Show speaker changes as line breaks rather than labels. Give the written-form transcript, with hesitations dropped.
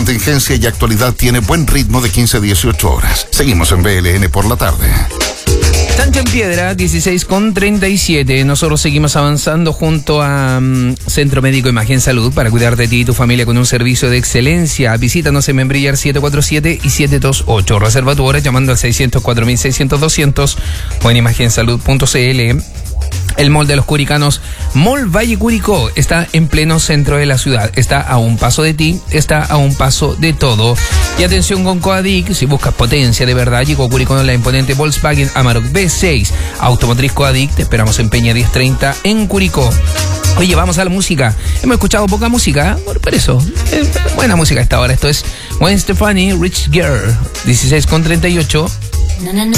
contingencia y actualidad tiene buen ritmo de 15 a 18 horas. Seguimos en BLN por la tarde.
Chancho en Piedra, 16:37. Nosotros seguimos avanzando junto a Centro Médico Imagen Salud para cuidar de ti y tu familia con un servicio de excelencia. Visítanos en Membrillar 747 y 728. Reserva tu hora llamando al 604-600-200 o en imagensalud.cl. El Mall de los Curicanos, Mall Valle Curicó, está en pleno centro de la ciudad. Está a un paso de ti, está a un paso de todo. Y atención con Coadic, si buscas potencia de verdad, llegó Curicó en la imponente Volkswagen Amarok V6. Automotriz Coadic, te esperamos en Peña 1030 en Curicó. Oye, vamos a la música. Hemos escuchado poca música, por eso. Buena música a esta hora. Esto es Gwen Stefani, Rich Girl, 16:38.
Na, na, na.